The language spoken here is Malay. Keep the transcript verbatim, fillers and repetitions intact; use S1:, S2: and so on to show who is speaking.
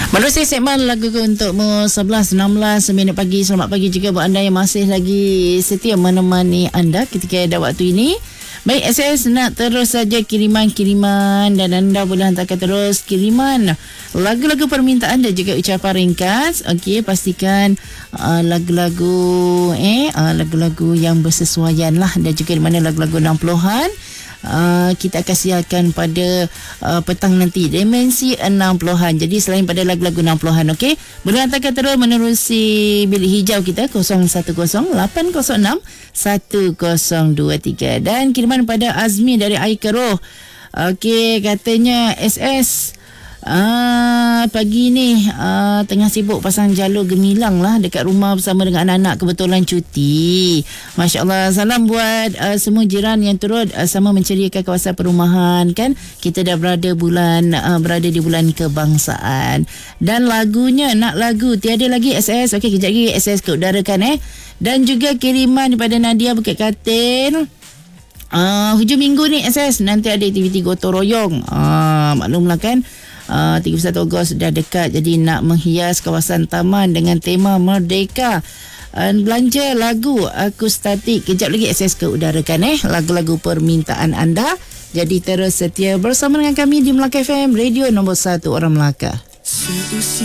S1: Menerusi segmen lagu untukmu sebelas enam belas minit pagi. Selamat pagi juga buat anda yang masih lagi setia menemani anda ketika ada waktu ini. Baik, S S nak terus saja kiriman-kiriman dan anda boleh hantarkan terus kiriman lagu-lagu permintaan dan juga ucapan ringkas. Okey, pastikan uh, lagu-lagu eh uh, lagu-lagu yang bersesuaian lah, dan juga di mana lagu-lagu enam puluhan. Uh, kita akan siarkan pada uh, petang nanti Dimensi enam puluhan. Jadi selain pada lagu-lagu enam puluhan, okey, boleh hantarkan terus menerusi bilik hijau kita kosong satu kosong lapan kosong enam satu kosong dua tiga. Dan kiriman pada Azmi dari Air Keroh. Okey, katanya S S Ah, pagi ni ah, tengah sibuk pasang jalur gemilang lah dekat rumah bersama dengan anak-anak, kebetulan cuti. Masya Allah. Salam buat uh, semua jiran yang turut uh, sama menceriakan kawasan perumahan kan. Kita dah berada bulan uh, berada di bulan kebangsaan. Dan lagunya nak lagu tiada lagi S S. Okey, kejap lagi S S ke udarakan eh. Dan juga kiriman daripada Nadia Bukit Katin. Uh, hujung minggu ni S S nanti ada aktiviti gotong royong. Uh, maklumlah kan. Uh, tiga puluh satu Ogos dah dekat, jadi nak menghias kawasan taman dengan tema Merdeka. Uh, belanja lagu akustik. Kejap lagi S S ke udarakan eh lagu-lagu permintaan anda. Jadi terus setia bersama dengan kami di Melaka F M, radio nombor satu orang Melaka.